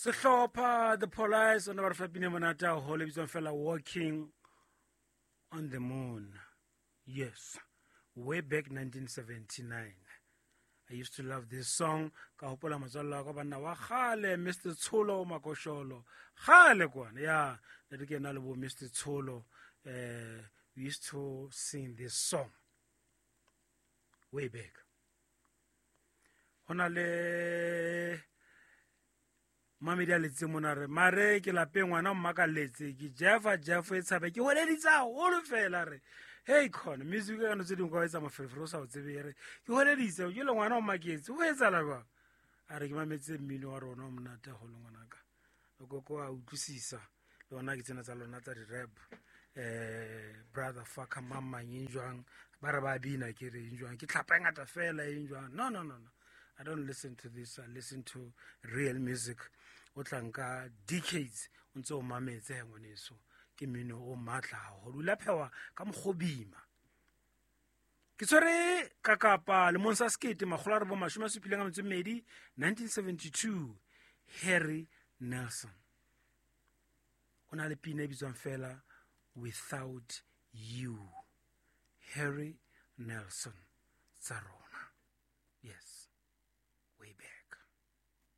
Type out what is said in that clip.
Sehlopha the Police on our Fabine Monata Holy fella walking on the moon. Yes, way back 1979. I used to love this song. Ka hopola matswalla ka bana wa khale Mr. Tsholo Makosholo. Khale kwana. Yeah, that ke na le bo Mr. Tsholo. We used to sing this song way back. Hona le Mami dia letse monare mare ke lapeng ngwana mmaka letse ke Jeff e tshabe ke holeditsa holo fela re hey khona music ka no tseding go etsa mafelefelo sa o tsebere ke holeditsa ke le ngwana o maketse o etsa la ba are ke mametse mmino wa rona o monate go le ngwana ka go a utlwisisa le ona ke tsena tsa lona tsa di rap brother fuck mama yinjwang ba re ba bina ke re yinjwang ke tlhapa ngata fela yinjwang no I don't listen to this. I listen to real music. Otlanka decades unso mametse ngweneso ke mino o matla ho dula phewa ka mogobima ke tsore kakapa le monsa skate magolo re bo 1972 Harry Nelson ona le pina bitswang fela Without You. Harry Nelson Tsarona. Yes, way back.